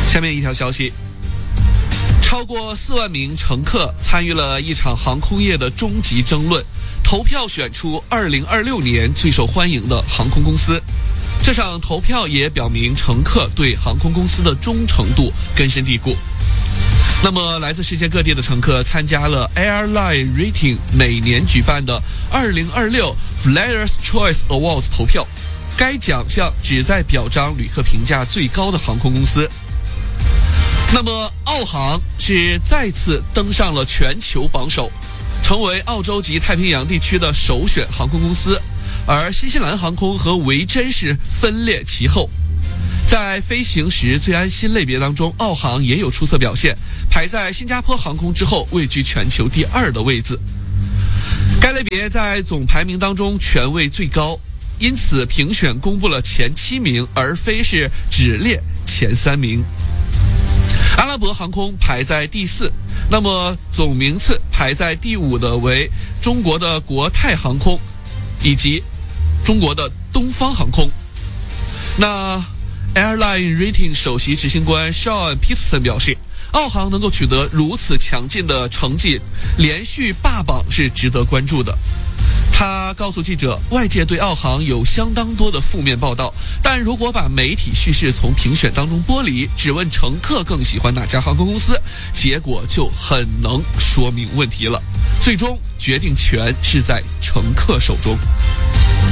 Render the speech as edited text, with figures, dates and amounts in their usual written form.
下面一条消息，超过4万名乘客参与了一场航空业的终极争论，投票选出2026年最受欢迎的航空公司。这场投票也表明乘客对航空公司的忠诚度根深蒂固。那么来自世界各地的乘客参加了 Airline Rating 每年举办的2026 Flyers Choice Awards 投票，该奖项旨在表彰旅客评价最高的航空公司。那么澳航是再次登上了全球榜首，成为澳洲及太平洋地区的首选航空公司，而新西兰航空和维珍是分列其后。在飞行时最安心类别当中，澳航也有出色表现，排在新加坡航空之后，位居全球第2的位置。该类别在总排名当中权位最高，因此评选公布了前7名，而非是只列前3名。阿拉伯航空排在第4，那么总名次排在第5的为中国的国泰航空以及中国的东方航空。那 Airline Rating 首席执行官 Sean Peterson 表示，澳航能够取得如此强劲的成绩，连续霸榜是值得关注的。他告诉记者，外界对澳航有相当多的负面报道，但如果把媒体叙事从评选当中剥离，只问乘客更喜欢哪家航空公司，结果就很能说明问题了。最终决定权是在乘客手中。